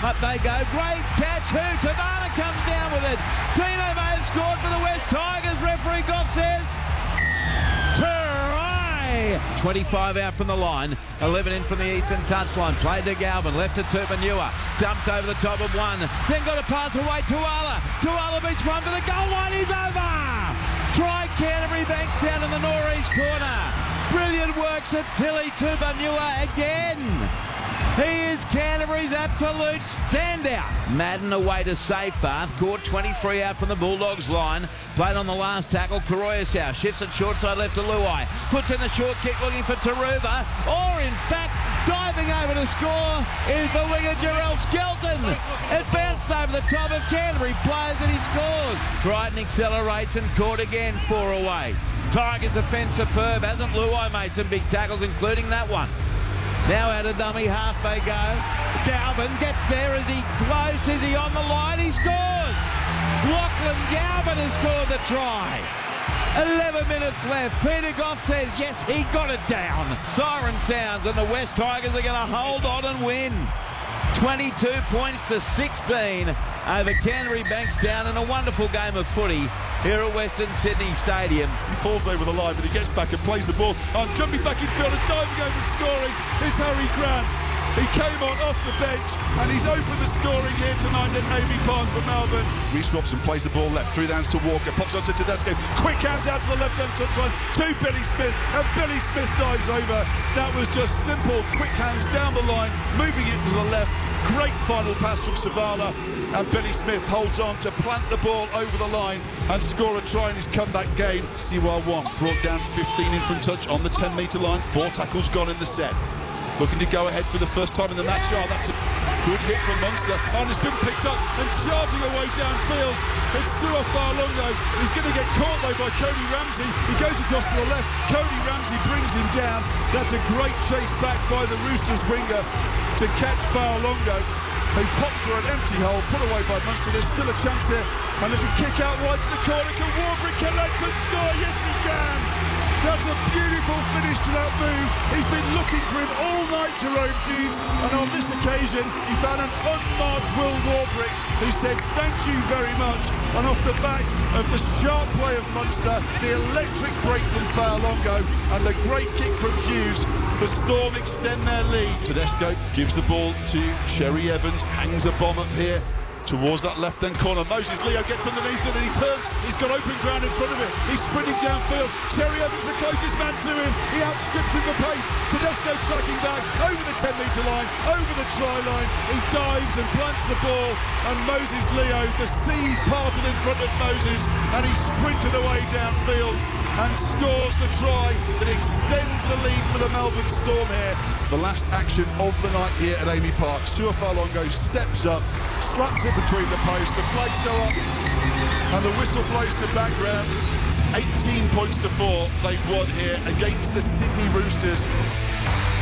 Up they go. Great catch. Who? Tavana comes down with it. Tino may have scored for the West Tigers. Referee Goff says try. 25 out from the line. 11 in from the eastern touchline. Played to Galvin. Left to Tupanua. Dumped over the top of one. Then got a pass away. Tuala. Tuala beats one for the goal line. He's over. Try Canterbury. Banks down in the northeast corner. Brilliant works at Tilly Tupanua again. He is Canterbury's absolute standout. Madden away to Seyfarth. Caught 23 out from the Bulldogs line. Played on the last tackle. Koroyasau shifts it short side left to Luai. Puts in a short kick looking for Taruva. Or in fact, diving over to score is the winger Jarrell Skelton. It bounced over the top of Canterbury players and he scores. Triton accelerates and caught again. 4 away. Tigers defence superb. Hasn't Luai made some big tackles including that one? Now out of dummy half they go. Galvin gets there as he closed. Is he on the line? He scores! Lachlan Galvin has scored the try. 11 minutes left. Peter Goff says yes, he got it down. Siren sounds and the West Tigers are going to hold on and win. 22 points to 16 over Canterbury Bankstown in a wonderful game of footy here at Western Sydney Stadium. He falls over the line, but he gets back and plays the ball. Jumping back in field and diving over and scoring is Harry Grant. He came on off the bench and he's opened the scoring here tonight at Amy Park for Melbourne. Reece Robson plays the ball left, through the hands to Walker, pops on to Tedesco, quick hands out to the left-hand touchline to Billy Smith, and Billy Smith dives over. That was just simple, quick hands down the line, moving it to the left. Great final pass from Savala, and Billy Smith holds on to plant the ball over the line and score a try in his comeback game. Siwa Wong brought down 15 in from touch on the 10-metre line, 4 tackles gone in the set. Looking to go ahead for the first time in the match. Oh, that's a good hit from Munster. And it's been picked up and charging away downfield. It's Sua Fa'alongo. He's going to get caught though by Cody Ramsey. He goes across to the left. Cody Ramsey brings him down. That's a great chase back by the Roosters winger to catch Fa'alongo. They popped through an empty hole, put away by Munster. There's still a chance here. And there's a kick out wide to the corner. Can Warbrick collect and score? Yes, he can. That's a beautiful finish to that move. He's been looking for him all night, Jerome Hughes, and on this occasion he found an unmarked Will Warbrick who said thank you very much. And off the back of the sharp play of Munster, the electric break from Fa'alongo and the great kick from Hughes, the Storm extend their lead. Tedesco gives the ball to Cherry Evans, hangs a bomb up here towards that left-hand corner. Moses Leo gets underneath it and he turns. He's got open ground in front of him. He's sprinting downfield. Cherry Evans, the closest man to him. He outstrips him for pace. Tedesco tracking back over the 10-metre line, over the try line. He dives and plants the ball, and Moses Leo, the seas parted in front of Moses, and he sprinted away downfield and scores the try that extends the lead for the Melbourne Storm here. The last action of the night here at Amy Park. Sua Fa'alongo steps up, slaps it between the posts, the flags go up, and the whistle plays in the background. 18 points to 4 they've won here against the Sydney Roosters.